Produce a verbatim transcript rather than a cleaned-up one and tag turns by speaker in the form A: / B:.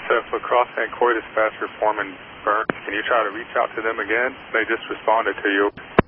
A: S F Lacrosse and Coy dispatcher Foreman Burns. Can you try to reach out to them again? They just responded to you.